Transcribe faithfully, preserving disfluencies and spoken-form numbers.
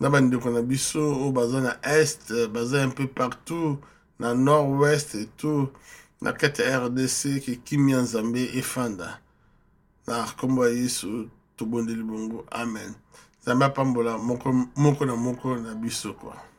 na bandeko na biso oyo baza na est baza un peu partout na nord-ouest et tout na kati ya R D C ke kimia nzambe efanda na kombo ya Yesu tobondeli bongo amen. Nzambe apambola moko moko na moko na biso kwa